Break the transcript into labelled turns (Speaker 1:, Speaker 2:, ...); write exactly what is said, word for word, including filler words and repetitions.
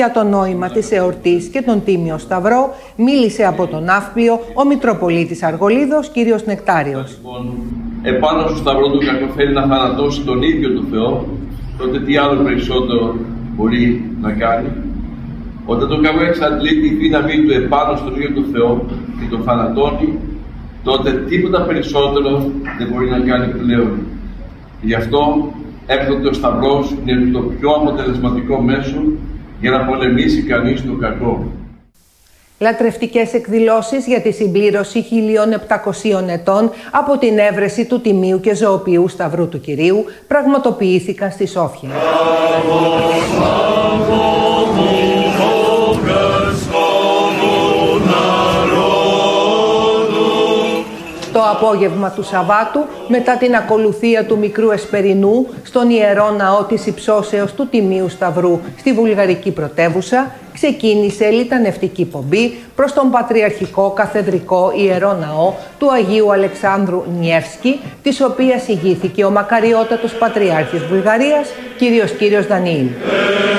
Speaker 1: Για το νόημα της εορτής και τον Τίμιο Σταυρό μίλησε από τον Ναύπλιο ο Μητροπολίτης Αργολίδος, κύριος Νεκτάριος.
Speaker 2: Λοιπόν, επάνω στο Σταυρό του καταφέρει να θανατώσει τον ίδιο τον Θεό, τότε τι άλλο περισσότερο μπορεί να κάνει? Όταν το κακό εξαντλεί τη δύναμή του επάνω στον ίδιο τον Θεό και τον θανατώνει, τότε τίποτα περισσότερο δεν μπορεί να κάνει πλέον. Γι' αυτό έκτοτε ο Σταυρός είναι το πιο αποτελεσματικό μέσο για να πολεμήσει κανείς το κακό.
Speaker 1: Λατρευτικές εκδηλώσεις για τη συμπλήρωση χίλια επτακοσίων ετών από την έβρεση του Τιμίου και Ζωοποιού Σταυρού του Κυρίου πραγματοποιήθηκαν στη Σόφια. Το απόγευμα του Σαββάτου, μετά την ακολουθία του Μικρού Εσπερινού στον Ιερό Ναό της Υψώσεως του Τιμίου Σταυρού στη βουλγαρική πρωτεύουσα, ξεκίνησε λιτανευτική πομπή προς τον Πατριαρχικό Καθεδρικό Ιερό Ναό του Αγίου Αλεξάνδρου Νιεύσκη, της οποίας ηγήθηκε ο μακαριότατος Πατριάρχης Βουλγαρίας, κύριος κύριος Δανιήλ.